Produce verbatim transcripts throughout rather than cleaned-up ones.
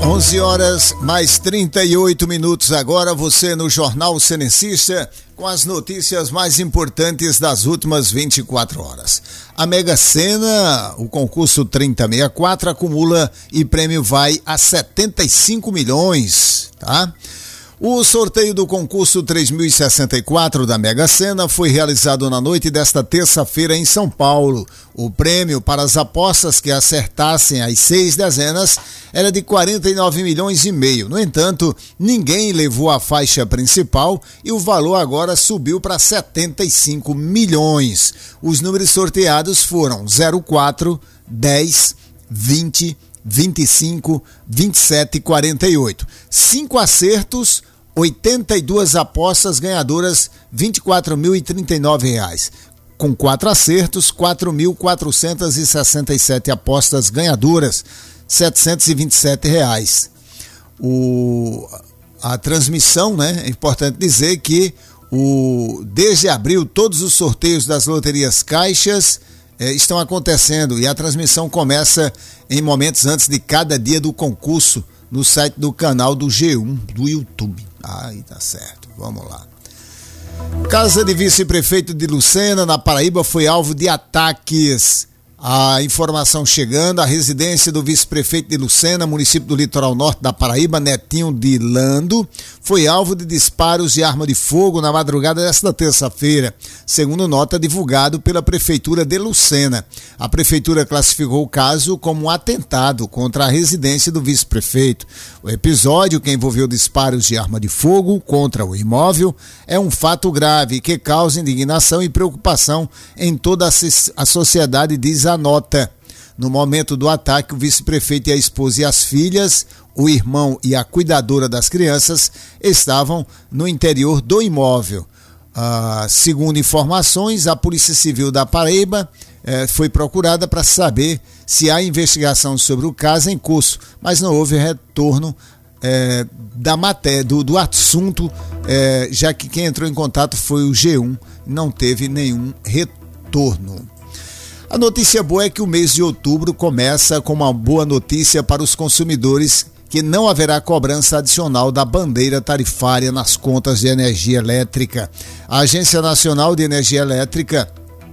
onze horas mais trinta e oito minutos agora, você no Jornal Senencista com as notícias mais importantes das últimas vinte e quatro horas. A Mega Sena, o concurso trinta sessenta e quatro, acumula e prêmio vai a setenta e cinco milhões, tá? O sorteio do concurso três mil e sessenta e quatro da Mega Sena foi realizado na noite desta terça-feira em São Paulo. O prêmio para as apostas que acertassem as seis dezenas era de quarenta e nove milhões e meio. No entanto, ninguém levou a faixa principal e o valor agora subiu para setenta e cinco milhões. Os números sorteados foram zero quatro, dez, vinte, vinte e cinco, vinte e sete e quarenta e oito. Cinco acertos, oitenta e duas apostas ganhadoras, vinte e quatro mil e trinta e nove reais. Com quatro acertos, quatro mil quatrocentas e sessenta e sete apostas ganhadoras, setecentos e vinte e sete reais. O, a transmissão, né? É importante dizer que o, desde abril todos os sorteios das loterias caixas É, estão acontecendo e a transmissão começa em momentos antes de cada dia do concurso no site do canal do G um do YouTube. Aí tá certo, vamos lá. Casa de vice-prefeito de Lucena, na Paraíba, foi alvo de ataques. A informação chegando, a residência do vice-prefeito de Lucena, município do litoral norte da Paraíba, Netinho de Lando, foi alvo de disparos de arma de fogo na madrugada desta terça-feira, segundo nota divulgado pela Prefeitura de Lucena. A Prefeitura classificou o caso como um atentado contra a residência do vice-prefeito. O episódio, que envolveu disparos de arma de fogo contra o imóvel, é um fato grave que causa indignação e preocupação em toda a sociedade, diz a nota. No momento do ataque, o vice-prefeito e a esposa e as filhas, o irmão e a cuidadora das crianças estavam no interior do imóvel. Ah, segundo informações, a Polícia Civil da Paraíba eh, foi procurada para saber se há investigação sobre o caso em curso, mas não houve retorno eh, da matéria, do, do assunto, eh, já que quem entrou em contato foi o G um, não teve nenhum retorno. A notícia boa é que o mês de outubro começa com uma boa notícia para os consumidores, que não haverá cobrança adicional da bandeira tarifária nas contas de energia elétrica. A Agência Nacional de Energia Elétrica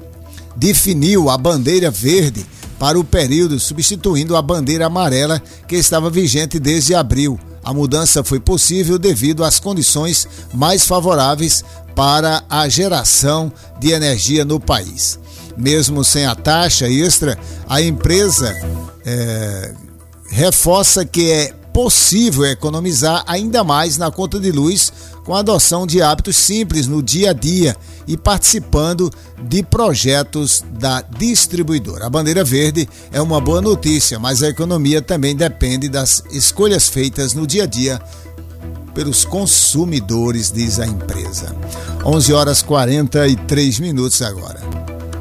definiu a bandeira verde para o período, substituindo a bandeira amarela que estava vigente desde abril. A mudança foi possível devido às condições mais favoráveis para a geração de energia no país. Mesmo sem a taxa extra, a empresa é, reforça que é possível economizar ainda mais na conta de luz com a adoção de hábitos simples no dia a dia e participando de projetos da distribuidora. A bandeira verde é uma boa notícia, mas a economia também depende das escolhas feitas no dia a dia pelos consumidores, diz a empresa. onze horas e quarenta e três minutos agora.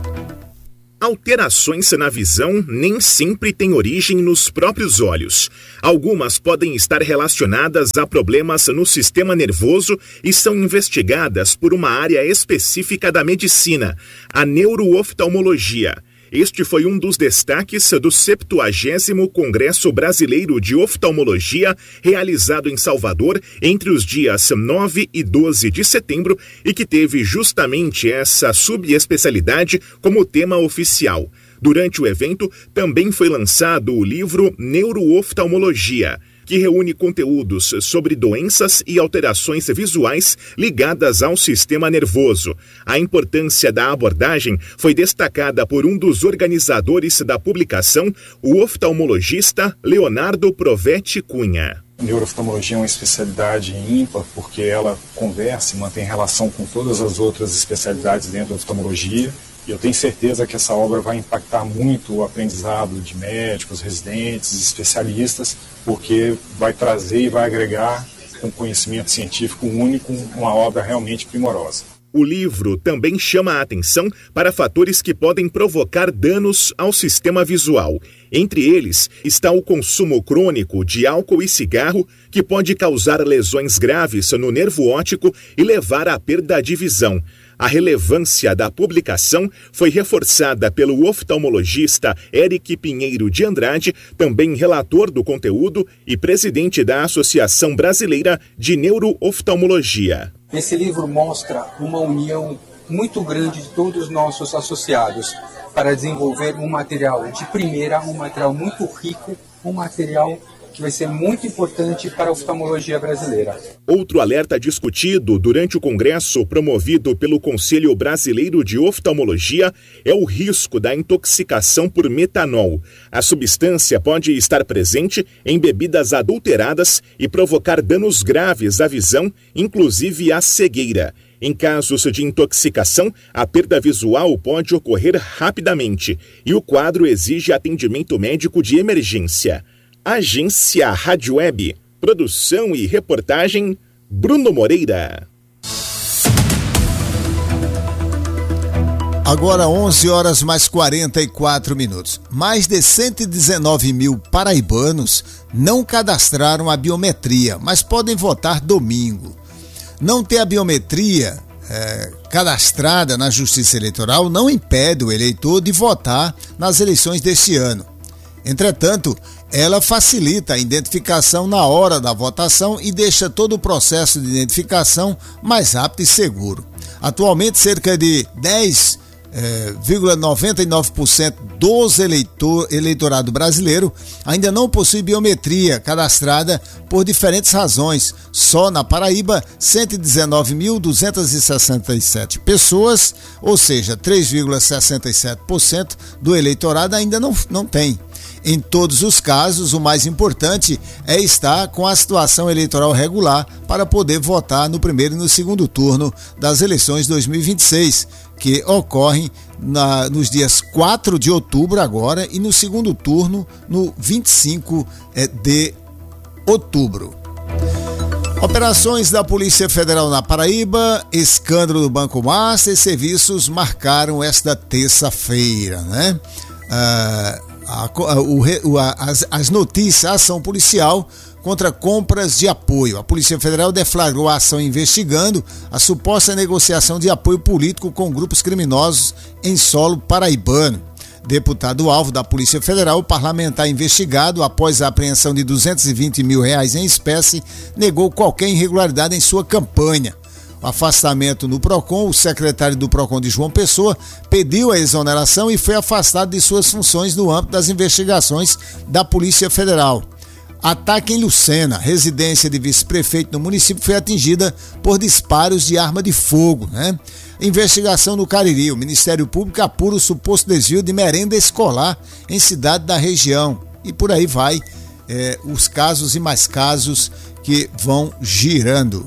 Alterações na visão nem sempre têm origem nos próprios olhos. Algumas podem estar relacionadas a problemas no sistema nervoso e são investigadas por uma área específica da medicina, a neurooftalmologia. Este foi um dos destaques do septuagésimo Congresso Brasileiro de Oftalmologia, realizado em Salvador entre os dias nove e doze de setembro e que teve justamente essa subespecialidade como tema oficial. Durante o evento, também foi lançado o livro Neurooftalmologia, que reúne conteúdos sobre doenças e alterações visuais ligadas ao sistema nervoso. A importância da abordagem foi destacada por um dos organizadores da publicação, o oftalmologista Leonardo Provetti Cunha. Neurooftalmologia é uma especialidade ímpar porque ela conversa e mantém relação com todas as outras especialidades dentro da oftalmologia. E eu tenho certeza que essa obra vai impactar muito o aprendizado de médicos, residentes, especialistas, porque vai trazer e vai agregar um conhecimento científico único, uma obra realmente primorosa. O livro também chama a atenção para fatores que podem provocar danos ao sistema visual. Entre eles está o consumo crônico de álcool e cigarro, que pode causar lesões graves no nervo óptico e levar à perda de visão. A relevância da publicação foi reforçada pelo oftalmologista Eric Pinheiro de Andrade, também relator do conteúdo e presidente da Associação Brasileira de Neurooftalmologia. Esse livro mostra uma união muito grande de todos os nossos associados para desenvolver um material de primeira, um material muito rico, um material que vai ser muito importante para a oftalmologia brasileira. Outro alerta discutido durante o congresso promovido pelo Conselho Brasileiro de Oftalmologia é o risco da intoxicação por metanol. A substância pode estar presente em bebidas adulteradas e provocar danos graves à visão, inclusive à cegueira. Em casos de intoxicação, a perda visual pode ocorrer rapidamente e o quadro exige atendimento médico de emergência. Agência Rádio Web, produção e reportagem, Bruno Moreira. Agora onze horas mais quarenta e quatro minutos. Mais de cento e dezenove mil paraibanos não cadastraram a biometria, mas podem votar domingo. Não ter a biometria é, cadastrada na Justiça Eleitoral não impede o eleitor de votar nas eleições deste ano. Entretanto, ela facilita a identificação na hora da votação e deixa todo o processo de identificação mais rápido e seguro. Atualmente, cerca de dez vírgula noventa e nove por cento dos eleitor, eleitorado brasileiro ainda não possui biometria cadastrada por diferentes razões. Só na Paraíba, cento e dezenove mil duzentas e sessenta e sete pessoas, ou seja, três vírgula sessenta e sete por cento do eleitorado ainda não, não tem. Em todos os casos, o mais importante é estar com a situação eleitoral regular para poder votar no primeiro e no segundo turno das eleições dois mil e vinte e seis, que ocorrem na, nos dias quatro de outubro agora e no segundo turno no vinte e cinco de outubro. Operações da Polícia Federal na Paraíba, escândalo do Banco Master e serviços marcaram esta terça-feira, né? Ah, A, o, a, as, as notícias, a ação policial contra compras de apoio. A Polícia Federal deflagrou a ação investigando a suposta negociação de apoio político com grupos criminosos em solo paraibano. Deputado-alvo da Polícia Federal, o parlamentar investigado, após a apreensão de duzentos e vinte mil reais em espécie, negou qualquer irregularidade em sua campanha. O afastamento no PROCON, o secretário do PROCON de João Pessoa pediu a exoneração e foi afastado de suas funções no âmbito das investigações da Polícia Federal. Ataque em Lucena, residência de vice-prefeito no município, foi atingida por disparos de arma de fogo, né? Investigação no Cariri, o Ministério Público apura o suposto desvio de merenda escolar em cidade da região. E por aí vai, é, os casos e mais casos que vão girando.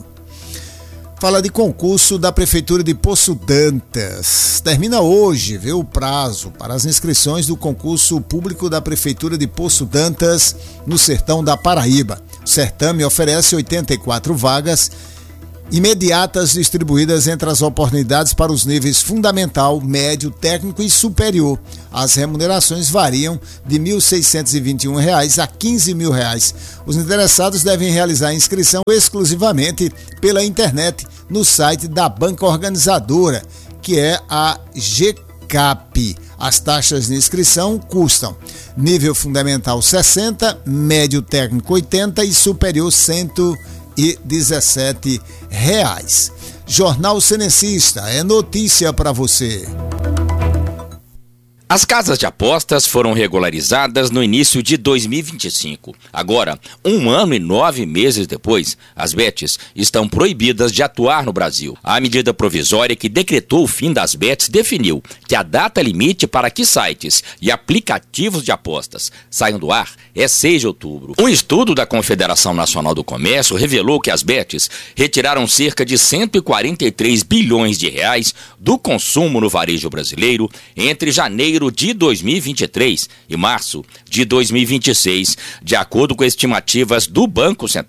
Fala de concurso da Prefeitura de Poço Dantas. Termina hoje, viu, o prazo para as inscrições do concurso público da Prefeitura de Poço Dantas no sertão da Paraíba. O certame oferece oitenta e quatro vagas imediatas distribuídas entre as oportunidades para os níveis fundamental, médio, técnico e superior. As remunerações variam de mil seiscentos e vinte e um reais a quinze mil reais. Os interessados devem realizar a inscrição exclusivamente pela internet no site da banca organizadora, que é a G C A P. As taxas de inscrição custam nível fundamental sessenta, médio técnico oitenta e superior cento e dezessete reais. Jornal Cenecista é notícia para você. As casas de apostas foram regularizadas no início de dois mil e vinte e cinco. Agora, um ano e nove meses depois, as bets estão proibidas de atuar no Brasil. A medida provisória que decretou o fim das bets definiu que a data limite para que sites e aplicativos de apostas saiam do ar é seis de outubro. Um estudo da Confederação Nacional do Comércio revelou que as bets retiraram cerca de cento e quarenta e três bilhões de reais do consumo no varejo brasileiro entre janeiro de dois mil e vinte e três e março de dois mil e vinte e seis, de acordo com estimativas do Banco Central.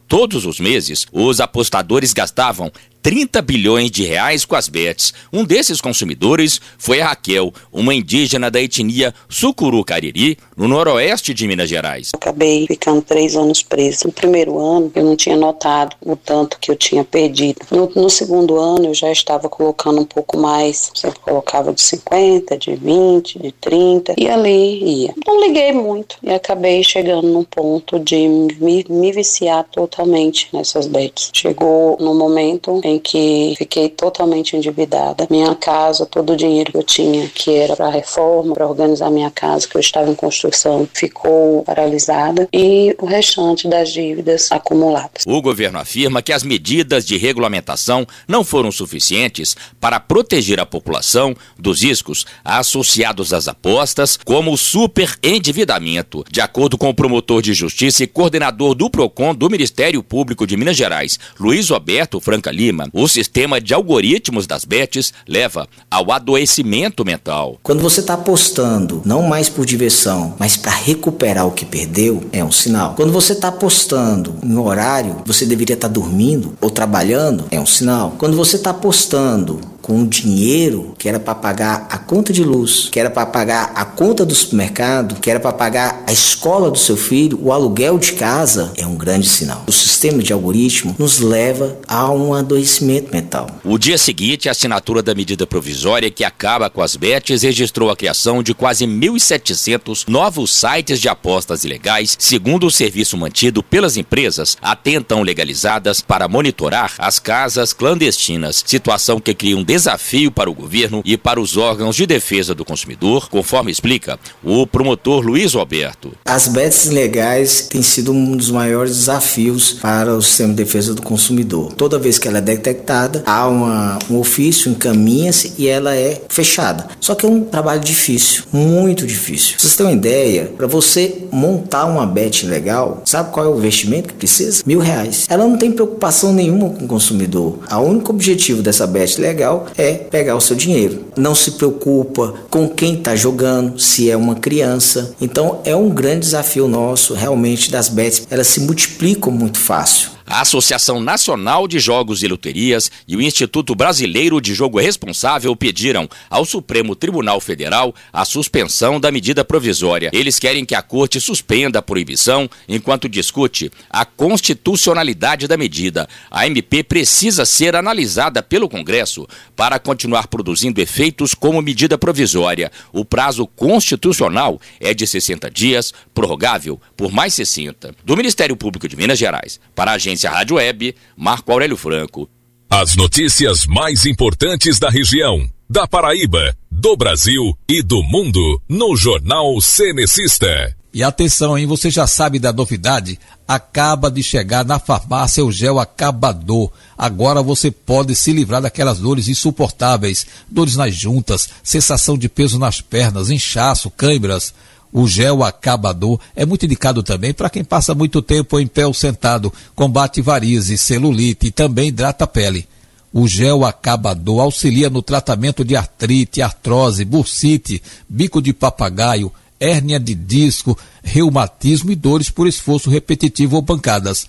Todos os meses, os apostadores gastavam trinta bilhões de reais com as bets. Um desses consumidores foi a Raquel, uma indígena da etnia Sucuru-Cariri, no noroeste de Minas Gerais. Acabei ficando três anos presa. No primeiro ano, eu não tinha notado o tanto que eu tinha perdido. No, no segundo ano, eu já estava colocando um pouco mais. Sempre colocava de cinquenta, de vinte, de trinta, e ali ia. Não liguei muito e acabei chegando num ponto de me, me viciar totalmente nessas bets. Chegou no momento em que fiquei totalmente endividada. Minha casa, todo o dinheiro que eu tinha, que era para reforma, para organizar minha casa, que eu estava em construção, ficou paralisada, e o restante das dívidas acumuladas. O governo afirma que as medidas de regulamentação não foram suficientes para proteger a população dos riscos associados às apostas, como o superendividamento. De acordo com o promotor de justiça e coordenador do PROCON do Ministério Público de Minas Gerais, Luiz Roberto Franca Lima, o sistema de algoritmos das bets leva ao adoecimento mental. Quando você está apostando, não mais por diversão, mas para recuperar o que perdeu, é um sinal. Quando você está apostando em horário, você deveria estar dormindo ou trabalhando, é um sinal. Quando você está apostando com dinheiro que era para pagar a conta de luz, que era para pagar a conta do supermercado, que era para pagar a escola do seu filho, o aluguel de casa, é um grande sinal. O sistema de algoritmo nos leva a um adoecimento mental. O dia seguinte, a assinatura da medida provisória que acaba com as bets registrou a criação de quase mil e setecentos novos sites de apostas ilegais, segundo o serviço mantido pelas empresas até então legalizadas para monitorar as casas clandestinas, situação que cria um desafio para o governo e para os órgãos de defesa do consumidor, conforme explica o promotor Luiz Roberto. As bets ilegais têm sido um dos maiores desafios para o sistema de defesa do consumidor. Toda vez que ela é detectada, há uma, um ofício, encaminha-se e ela é fechada. Só que é um trabalho difícil, muito difícil. Pra vocês terem uma ideia, para você montar uma bet ilegal, sabe qual é o investimento que precisa? Mil reais. Ela não tem preocupação nenhuma com o consumidor. O único objetivo dessa bet legal é pegar o seu dinheiro. Não se preocupa com quem está jogando, se é uma criança. Então é um grande desafio nosso, realmente, das bets. Elas se multiplicam muito fácil. A Associação Nacional de Jogos e Loterias e o Instituto Brasileiro de Jogo Responsável pediram ao Supremo Tribunal Federal a suspensão da medida provisória. Eles querem que a Corte suspenda a proibição enquanto discute a constitucionalidade da medida. A M P precisa ser analisada pelo Congresso para continuar produzindo efeitos como medida provisória. O prazo constitucional é de sessenta dias, prorrogável por mais sessenta. Do Ministério Público de Minas Gerais, para a agência Rádio Web, Marco Aurélio Franco. As notícias mais importantes da região, da Paraíba, do Brasil e do mundo, no Jornal Cenecista. E atenção, hein? Você já sabe da novidade? Acaba de chegar na farmácia o gel Acabador. Agora você pode se livrar daquelas dores insuportáveis, dores nas juntas, sensação de peso nas pernas, inchaço, câimbras. O gel Acabador é muito indicado também para quem passa muito tempo em pé ou sentado, combate varizes, celulite e também hidrata a pele. O gel Acabador auxilia no tratamento de artrite, artrose, bursite, bico de papagaio, hérnia de disco, reumatismo e dores por esforço repetitivo ou pancadas.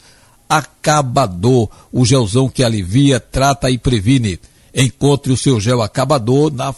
Acabador, o gelzão que alivia, trata e previne. Encontre o seu gel Acabador na